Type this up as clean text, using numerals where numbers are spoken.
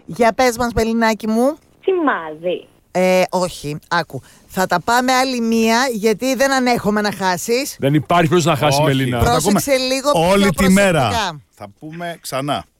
Για πες μας, Μπελινάκη μου. Σημάδι. Όχι, άκου. Θα τα πάμε άλλη μία, γιατί δεν ανέχομαι να χάσεις. Δεν υπάρχει πώς να χάσει, Όχι. Μελίνα. Θα τα Πρόσεξε πούμε λίγο όλη πιο τη μέρα. προσεκτικά. Θα πούμε ξανά.